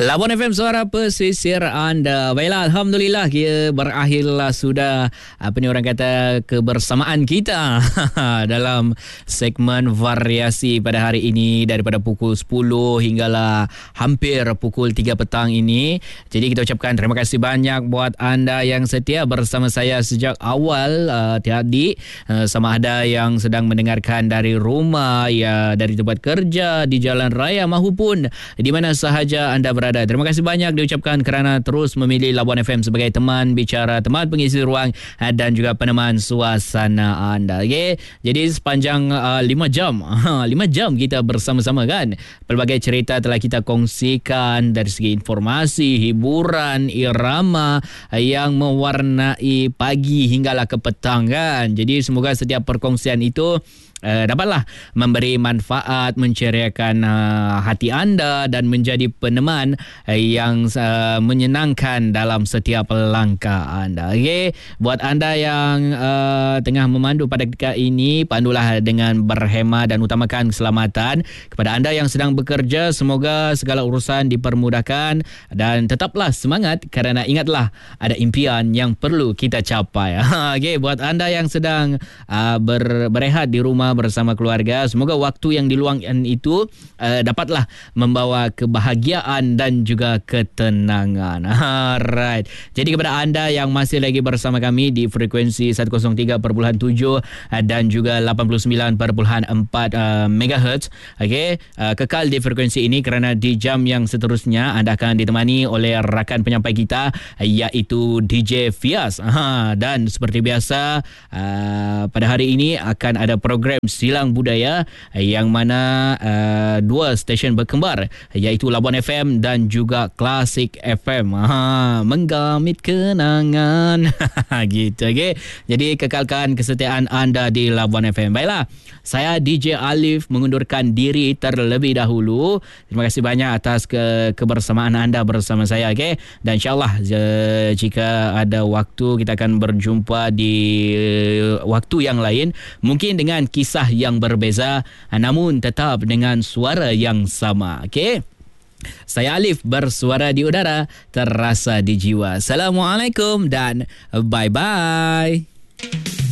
Labuan FM Suara Pesisir anda. Baiklah, Alhamdulillah berakhirlah sudah orang kata kebersamaan kita dalam segmen variasi pada hari ini daripada pukul 10 hinggalah hampir pukul 3 petang ini. Jadi kita ucapkan terima kasih banyak buat anda yang setia bersama saya sejak awal tadi, sama ada yang sedang mendengarkan dari rumah, ya dari tempat kerja, di jalan raya mahupun di mana sahaja anda berada. Terima kasih banyak diucapkan kerana terus memilih Labuan FM sebagai teman bicara, teman pengisi ruang dan juga peneman suasana anda. Okay? Jadi sepanjang 5 jam 5 jam kita bersama-sama kan. Pelbagai cerita telah kita kongsikan dari segi informasi, hiburan, irama yang mewarnai pagi hinggalah ke petang kan. Jadi semoga setiap perkongsian itu dapatlah memberi manfaat, menceriakan hati anda dan menjadi peneman yang menyenangkan dalam setiap langkah anda. Okey, buat anda yang tengah memandu pada ketika ini, pandulah dengan berhemah dan utamakan keselamatan. Kepada anda yang sedang bekerja, semoga segala urusan dipermudahkan dan tetaplah semangat kerana ingatlah ada impian yang perlu kita capai. Okey, buat anda yang sedang berehat di rumah bersama keluarga, semoga waktu yang diluangkan itu dapatlah membawa kebahagiaan dan juga ketenangan. Alright. Jadi kepada anda yang masih lagi bersama kami di frekuensi 103.7 dan juga 89.4 MHz, okey, kekal di frekuensi ini kerana di jam yang seterusnya anda akan ditemani oleh rakan penyampai kita iaitu DJ Fias. Dan seperti biasa pada hari ini akan ada program Silang Budaya yang mana dua stesen berkembar iaitu Labuan FM dan juga Klasik FM. Menggamit kenangan. Gitu, okay? Jadi kekalkan kesetiaan anda di Labuan FM. Baiklah, saya DJ Alif mengundurkan diri terlebih dahulu. Terima kasih banyak atas kebersamaan anda bersama saya, okay? Dan insyaAllah jika ada waktu kita akan berjumpa di waktu yang lain, mungkin dengan kisah yang berbeza namun tetap dengan suara yang sama. Okey. Saya Alif bersuara di udara, terasa di jiwa. Assalamualaikum dan bye-bye.